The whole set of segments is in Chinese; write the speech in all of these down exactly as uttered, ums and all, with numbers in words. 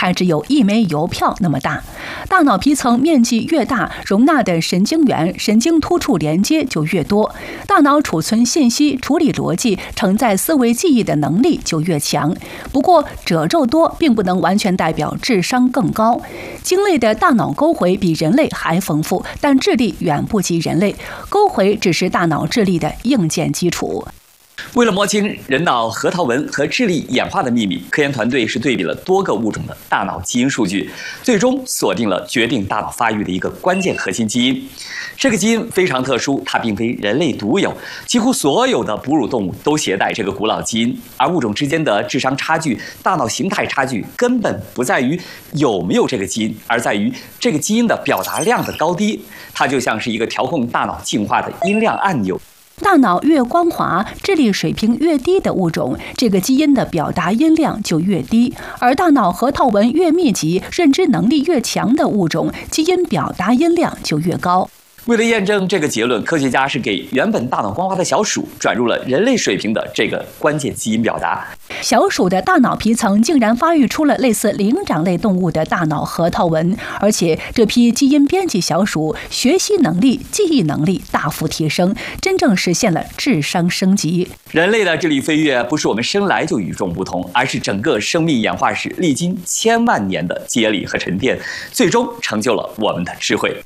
概只有一枚邮票那么大。大脑皮层面积越大，容纳的神经元、神经突触连接就越多，大脑储存信息、处理逻辑、承载思维记忆的能力就越强。不过，褶皱多并不能完全代表智商更高。鲸类的大脑沟回比人类还丰富，但智力远不及人类。沟回只是大脑智力的硬件基础。 为了摸清人脑核桃纹和智力演化的秘密，科研团队是对比了多个物种的大脑基因数据，最终锁定了决定大脑发育的一个关键核心基因。这个基因非常特殊，它并非人类独有，几乎所有的哺乳动物都携带这个古老基因。而物种之间的智商差距、大脑形态差距，根本不在于有没有这个基因，而在于这个基因的表达量的高低。它就像是一个调控大脑进化的音量按钮。 大脑越光滑，智力水平越低的物种，这个基因的表达音量就越低；而大脑核桃纹越密集、认知能力越强的物种，基因表达音量就越高。 为了验证这个结论，科学家是给原本大脑光滑的小鼠转入了人类水平的这个关键基因表达。 小鼠的大脑皮层竟然发育出了类似灵长类动物的大脑核桃纹，而且这批基因编辑小鼠学习能力、记忆能力大幅提升，真正实现了智商升级。 人类的智力飞跃不是我们生来就与众不同，而是整个生命演化史历经千万年的接力和沉淀，最终成就了我们的智慧。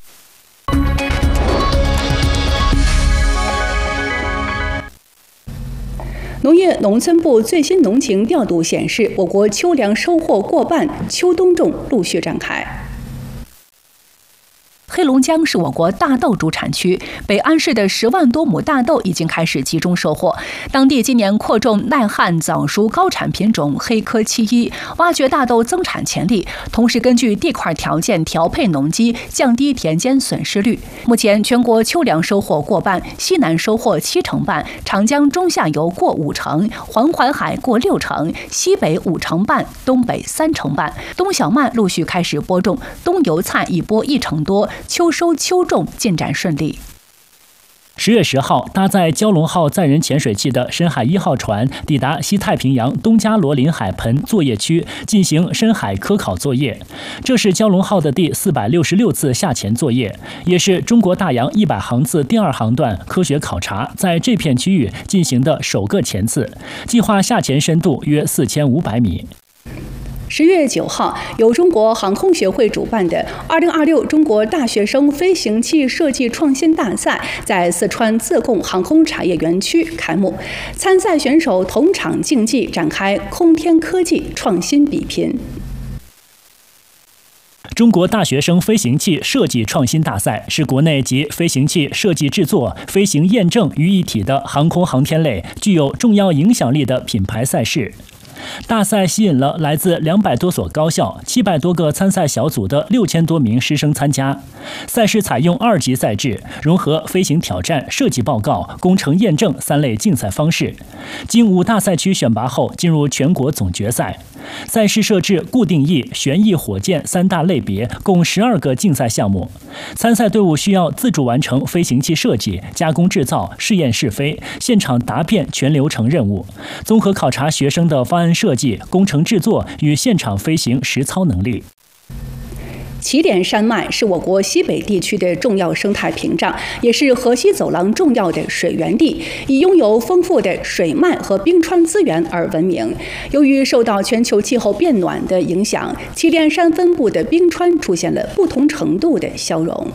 农业农村部最新农情调度显示，我国秋粮收获过半，秋冬种陆续展开。黑龙江是我国大豆主产区，北安市的十万多亩大豆已经开始集中收获。当地今年扩种耐旱早熟高产品种黑科七一，挖掘大豆增产潜力，同时根据地块条件调配农机，降低田间损失率。目前全国秋粮收获过半，西南收获七成半，长江中下游过五成，黄淮海过六成，西北五成半，东北三成半。冬小麦陆续开始播种，冬油菜已播一成多。秋收秋种进展顺利。 十月十号，搭载蛟龙号载人潜水器的深海一号船抵达西太平洋东加罗林海盆作业区，进行深海科考作业。这是蛟龙号的第四百六十六次下潜作业，也是中国大洋一百航次第二航段科学考察在这片区域进行的首个潜次，计划下潜深度约四千五百米。 十月九号，由中国航空学会主办的二零二六中国大学生飞行器设计创新大赛在四川自贡航空产业园区开幕，参赛选手同场竞技，展开空天科技创新比拼。 中国大学生飞行器设计创新大赛是国内集飞行器设计制作、飞行验证于一体的航空航天类具有重要影响力的品牌赛事。大赛吸引了来自两百多所高校、七百多个参赛小组的六千多名师生参加。赛事采用二级赛制，融合飞行挑战、设计报告、工程验证三类竞赛方式。经五大赛区选拔后，进入全国总决赛。赛事设置固定翼、旋翼火箭三大类别，共十二个竞赛项目。参赛队伍需要自主完成飞行器设计、加工制造、试验试飞、现场答辩全流程任务，综合考察学生的方案设计、工程制作与现场飞行实操能力。 祁连山脉是我国西北地区的重要生态屏障，也是河西走廊重要的水源地，以拥有丰富的水脉和冰川资源而闻名。由于受到全球气候变暖的影响，祁连山分布的冰川出现了不同程度的消融。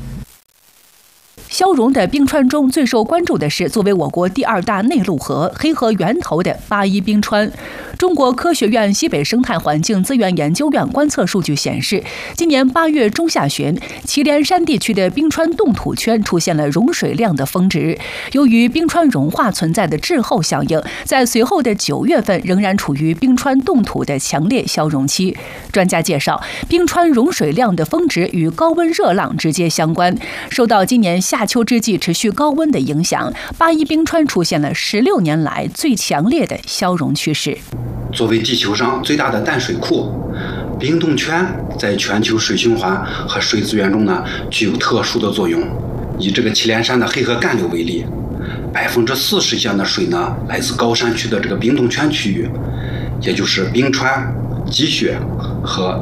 消融的冰川中最受关注的是作为我国第二大内陆河、黑河源头的八一冰川。中国科学院西北生态环境资源研究院观测数据显示，今年八月中下旬，祁连山地区的冰川冻土圈出现了融水量的峰值。由于冰川融化存在的滞后效应，在随后的九月份仍然处于冰川冻土的强烈消融期。专家介绍，冰川融水量的峰值与高温热浪直接相关。受到今年夏秋之际持续高温的影响，八一冰川出现了十六年来最强烈的消融趋势。 作为地球上最大的淡水库，冰冻圈在全球水循环和水资源中呢具有特殊的作用。以这个祁连山的黑河干流为例，百分之四十以上的水呢来自高山区的这个冰冻圈区域，也就是冰川、积雪和